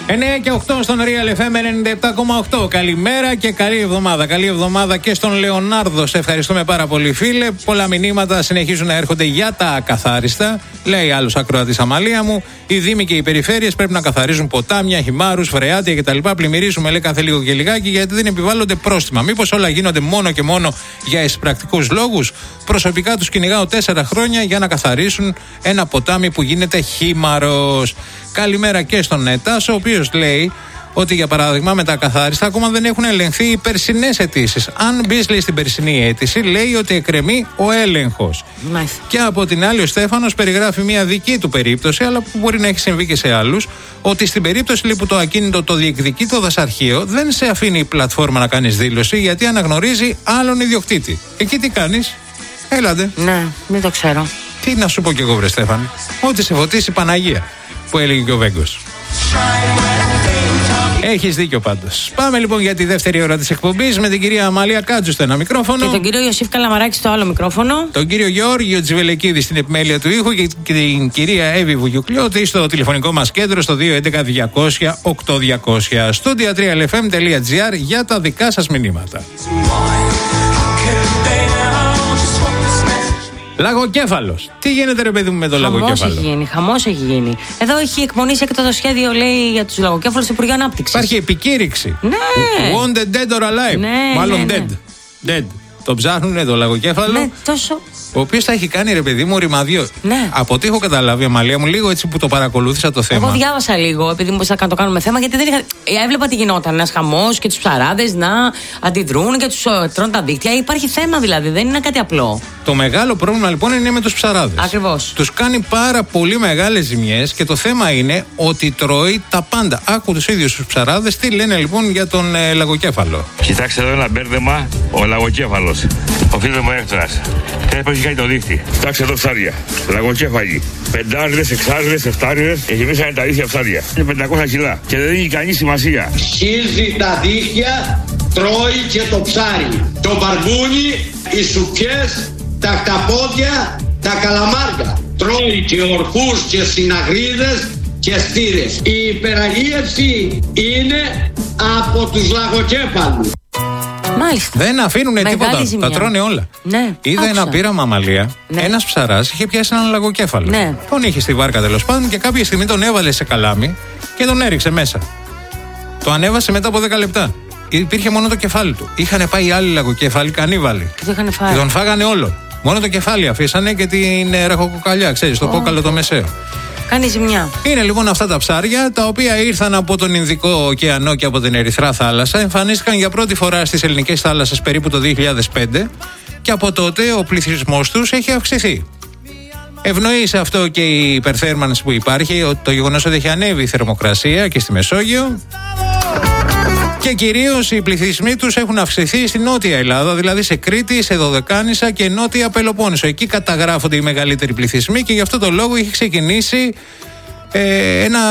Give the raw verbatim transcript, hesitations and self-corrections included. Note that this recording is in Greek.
εννιά και οκτώ στον Real εφ εμ ενενήντα επτά κόμμα οκτώ. Καλημέρα και καλή εβδομάδα. Καλή εβδομάδα και στον Λεωνάρδο. Σε ευχαριστούμε πάρα πολύ, φίλε. Πολλά μηνύματα συνεχίζουν να έρχονται για τα ακαθάριστα. Λέει άλλο ακροατή, Αμαλία μου, οι δήμοι και οι περιφέρειες πρέπει να καθαρίζουν ποτάμια, χυμάρους, φρεάτια κτλ. Πλημμυρίζουμε, λέει, κάθε λίγο και λιγάκι, γιατί δεν επιβάλλονται πρόστιμα. Μήπως όλα γίνονται μόνο και μόνο για εισπρακτικούς λόγους? Προσωπικά τους κυνηγάω τέσσερα χρόνια για να καθαρίσουν ένα ποτάμι που γίνεται χήμαρος. Καλημέρα και στον Ετάσο, ο οποίος λέει ότι για παράδειγμα με τα ακαθάριστα ακόμα δεν έχουν ελεγχθεί οι περσινές αιτήσεις. Αν μπεις, λέει, στην περσινή αίτηση, λέει ότι εκκρεμεί ο έλεγχος. Μάλιστα. Και από την άλλη, ο Στέφανος περιγράφει μια δική του περίπτωση, αλλά που μπορεί να έχει συμβεί και σε άλλους, ότι στην περίπτωση, λέει, που το ακίνητο το διεκδικεί το δασαρχείο, δεν σε αφήνει η πλατφόρμα να κάνεις δήλωση, γιατί αναγνωρίζει άλλον ιδιοκτήτη. Εκεί τι κάνεις? Έλατε. Ναι, δεν το ξέρω. Τι να σου πω κι εγώ, βρε Στέφανη? Ότι σε φωτίσει η Παναγία, που έλεγε και ο Βέγκος. Έχεις δίκιο πάντως. Πάμε λοιπόν για τη δεύτερη ώρα της εκπομπής με την κυρία Αμαλία Κάτζου στο ένα μικρόφωνο. Και τον κύριο Ιωσήφ Καλαμαράκη στο άλλο μικρόφωνο. Τον κύριο Γεώργιο Τζιβελεκίδη στην επιμέλεια του ήχου και την κυρία Εύη Βουγιουκλιώτη στο τηλεφωνικό μας κέντρο στο δύο έντεκα διακόσια οκτώ διακόσια. Στούντια τρία ελ εφ εμ τελεία τζι άρ για τα δικά σας μηνύματα. Λαγοκέφαλος. Τι γίνεται, ρε παιδί μου, με το χαμός λαγοκέφαλο? Έχει γίνει, χαμός έχει γίνει. Εδώ έχει εκπονήσει και το σχέδιο, λέει, για τους λαγοκέφαλους στο Υπουργείο Ανάπτυξης. Υπάρχει επικήρυξη. Ναι. Wanted dead or alive. Ναι, Μάλλον ναι, ναι. dead. Dead. Το ψάχνουνε το λαγοκέφαλο. Ναι, τόσο. Ο οποίος θα έχει κάνει, ρε παιδί μου, ρημαδίο. Ναι. Από ό,τι έχω καταλάβει, Αμαλία μου, λίγο έτσι που το παρακολούθησα το θέμα. Εγώ διάβασα λίγο, επειδή μου να το κάνουμε θέμα, γιατί δεν είχα. Έβλεπα τι γινόταν. Ένας χαμός και τους ψαράδες να αντιδρούν και τους uh, τρώνε τα δίκτυα. Υπάρχει θέμα δηλαδή, δεν είναι κάτι απλό. Το μεγάλο πρόβλημα λοιπόν είναι με τους ψαράδες. Ακριβώς. Τους κάνει πάρα πολύ μεγάλες ζημιές και το θέμα είναι ότι τρώει τα πάντα. Άκου τους ίδιους τους ψαράδες τι λένε λοιπόν για τον ε, λαγοκέφαλο. Κοιτάξτε εδώ ένα μπέρδεμα, ο λαγοκέφαλος. Ο φίλος μου Έκτορας. Και πώς έχει κάνει το δίχτυ. Κοιτάξτε εδώ ψάρια. Λαγοκέφαλοι. Πεντάριδες, εξάριδες, εφτάριδες. Γεμίσανε τα δίχτυα ψάρια. Είναι πεντακόσια κιλά. Και δεν έχει κανεί σημασία. Σχίζει τα δίχτυα, τρώει και το ψάρι. Το μπαρμπούνι, οι σουκιές, τα χταπόδια, τα καλαμάρια. Τρώει και ορκούς και συναγρίδες και στήρες. Η υπεραγίευση είναι από τους λαγοκέφαλους. Μάλιστα. Δεν αφήνουν τίποτα. Τα τρώνε όλα. Ναι, είδα άκουσα. ένα πείραμα, Αμαλία. Ναι. Ένας ψαράς είχε πιάσει έναν λαγοκέφαλο. Ναι. Τον είχε στη βάρκα τέλος πάντων και κάποια στιγμή τον έβαλε σε καλάμι και τον έριξε μέσα. Το ανέβασε μετά από δέκα λεπτά. Υπήρχε μόνο το κεφάλι του. Είχαν πάει άλλοι λαγοκέφαλοι, κανίβαλοι. Και το είχαν φάει. Και τον φάγανε όλο. Μόνο το κεφάλι αφήσανε και την ραχοκοκαλιά, ξέρεις, το oh. κόκαλο το μεσαίο. Κάνει ζημιά. Είναι λοιπόν αυτά τα ψάρια τα οποία ήρθαν από τον Ινδικό ωκεανό και από την Ερυθρά θάλασσα. Εμφανίστηκαν για πρώτη φορά στις ελληνικές θάλασσες περίπου το δύο χιλιάδες πέντε και από τότε ο πληθυσμός τους έχει αυξηθεί. Ευνοεί σε αυτό και η υπερθέρμανση που υπάρχει, το γεγονός ότι έχει ανέβει η θερμοκρασία και στη Μεσόγειο. Και κυρίως οι πληθυσμοί τους έχουν αυξηθεί στη Νότια Ελλάδα, δηλαδή σε Κρήτη, σε Δωδεκάνησα και Νότια Πελοπόννησο. Εκεί καταγράφονται οι μεγαλύτεροι πληθυσμοί και γι' αυτό το λόγο έχει ξεκινήσει ε, ένα